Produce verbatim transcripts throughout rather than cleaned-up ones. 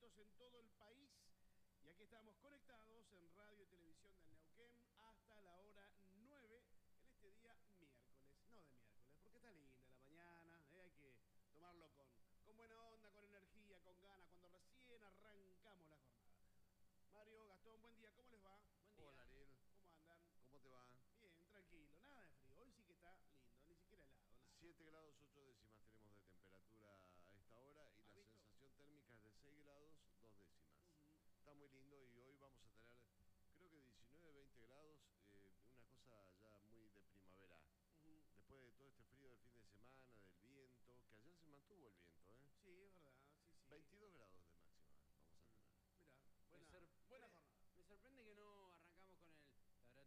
kilómetros en todo el país. Y aquí estamos conectados en radio y televisión del Neuquén hasta la hora nueve en este día miércoles. No de miércoles, porque está linda la mañana, ¿eh? Hay que tomarlo con, con buena onda, con energía, con ganas, cuando recién arrancamos la jornada. Mario, Gastón, buen día, ¿cómo les va? Buen día. Hola, Ariel. ¿Cómo andan? ¿Cómo te va? Bien, tranquilo, nada de frío. Hoy sí que está lindo, ni siquiera helado. Nada. siete grados ocho décimas tenemos de temperatura a esta hora y la visto? sensación térmica es de seis grados dos décimas. Uh-huh. Está muy lindo y hoy vamos a tener, creo que diecinueve, veinte grados, eh, una cosa ya muy de primavera. Uh-huh. Después de todo este frío del fin de semana, del viento, que ayer se mantuvo el viento, ¿eh? Sí, es verdad, sí, sí. veintidós grados de máxima vamos a tener. Mirá, buena, sor- buena me- jornada. Me sorprende que no arrancamos con el...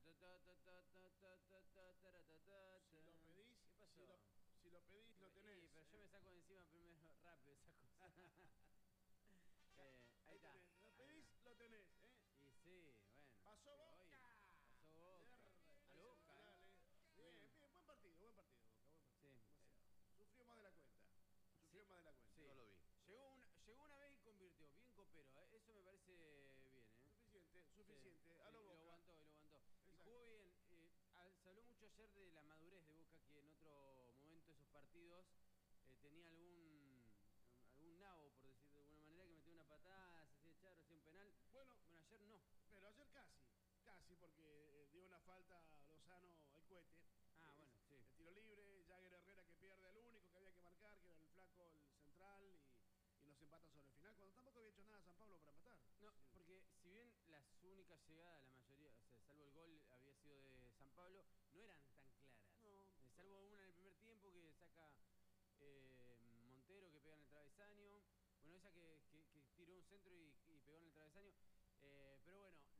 Si lo pedís, ¿Qué pasó? Si lo, si lo pedís, lo tenés. Sí, pero yo ¿eh? me saco de encima primero rápido esa cosa. eh, ahí Ahí está. tenés. Lo Ahí pedís, está. lo tenés, ¿eh? Y sí, bueno. Pasó sí, Boca. hoy pasó Boca. Ayer, A lo Boca, ¿eh? dale. Bien, bien, buen partido, buen partido, Boca, buen partido. Sí. Demasiado. Sufrió más de la cuenta. Sufrió Sí. más de la cuenta. Sí. No lo vi. Llegó una, llegó una vez y convirtió, bien copero, ¿eh? Eso me parece bien, ¿eh? Suficiente, suficiente. Sí, A lo sí, Boca. y lo aguantó, y lo aguantó. Exacto. Y jugó bien. Eh, a- se habló mucho ayer de la madurez de Boca, que en otro momento esos partidos eh, tenía algún algún nabo, por decirlo de alguna manera, que metía una patada, se hacía echar o hacía un penal. Bueno, Bueno, ayer no. pero ayer casi, casi, porque eh, dio una falta a Lozano al cohete. Ah, Eh, bueno, sí. El tiro libre, Jagger Herrera que pierde al único que había que marcar, que era el flaco, el central, y, y nos empatan sobre el final, cuando tampoco había hecho nada San Pablo para empatar. No, Sí. porque si bien las únicas llegadas, la mayoría, o sea, salvo el gol había sido de San Pablo, no eran tan claras. No. Eh, salvo una en el primer tiempo que saca eh, Montero, que pega en el travesaño. Bueno, esa que, que- que tiró un centro y, y pegó en el travesaño. Eh, pero bueno,